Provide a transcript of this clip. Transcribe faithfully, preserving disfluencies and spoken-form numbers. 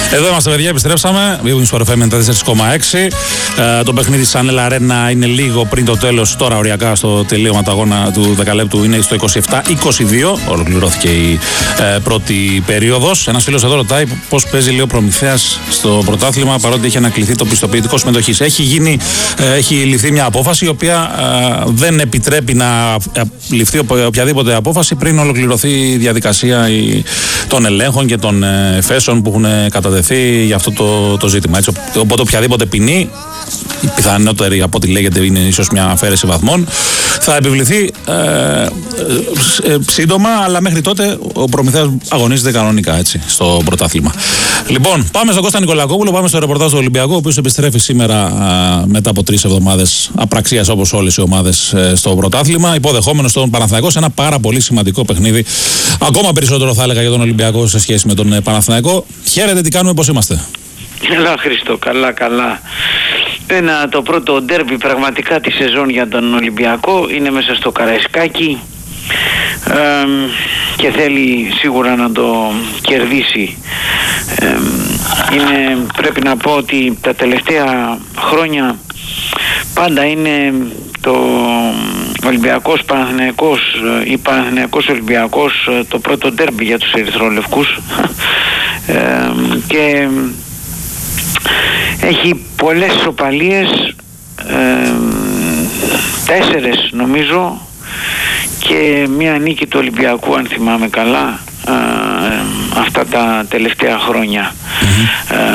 Εδώ είμαστε, παιδιά, επιστρέψαμε. Βίβουν στο Ρεφέ με τα τέσσερα κόμμα έξι. Ε, το παιχνίδι της Ανέλ Αρένα είναι λίγο πριν το τέλος, τώρα οριακά στο τελείωμα του αγώνα του δεκαλέπτου είναι στο είκοσι επτά είκοσι δύο. Ολοκληρώθηκε η ε, πρώτη περίοδος. Ένας φίλος εδώ ρωτάει πώς παίζει λίγο Προμηθέας στο πρωτάθλημα, παρότι έχει ανακληθεί το πιστοποιητικό συμμετοχής. Έχει, γίνει, ε, έχει ληφθεί μια απόφαση η οποία ε, δεν επιτρέπει να ε, ληφθεί οποιαδήποτε απόφαση πριν ολοκληρωθεί η διαδικασία η, των ελέγχων και των ε, εφέσεων που έχουν κατατεθεί για αυτό το, το ζήτημα. Έτσι, οπότε οποιαδήποτε ποινή, η πιθανότερη από ό,τι λέγεται είναι ίσως μια αφαίρεση βαθμών, θα επιβληθεί ε, ε, ε, σύντομα, αλλά μέχρι τότε ο Προμηθέας αγωνίζεται κανονικά, έτσι, στο πρωτάθλημα. Λοιπόν, πάμε στον Κώστα Νικολακόπουλο, πάμε στο ρεπορτάζ του Ολυμπιακού, ο οποίος επιστρέφει σήμερα ε, μετά από τρεις εβδομάδες απραξίας, όπως όλες οι ομάδες ε, στο πρωτάθλημα, υποδεχόμενος τον Παναθηναϊκό σε ένα πάρα πολύ σημαντικό παιχνίδι. Ακόμα περισσότερο θα έλεγα για τον Ολυμπιακό σε σχέση με τον ε, Παναθηναϊκό. Χαίρετε, τι κάνουμε, πώς είμαστε? Καλά, Χριστό, καλά, καλά. Ένα, το πρώτο ντέρμπι πραγματικά τη σεζόν για τον Ολυμπιακό, είναι μέσα στο Καραϊσκάκι ε, και θέλει σίγουρα να το κερδίσει. Ε, είναι, πρέπει να πω ότι τα τελευταία χρόνια πάντα είναι το Ολυμπιακός Παναθηναϊκός ή Παναθηναϊκός Ολυμπιακός το πρώτο ντέρμπι για τους ερυθρόλευκους ε, και έχει πολλές ισοπαλίες, ε, τέσσερες νομίζω, και μία νίκη του Ολυμπιακού, αν θυμάμαι καλά, ε, αυτά τα τελευταία χρόνια. Mm-hmm.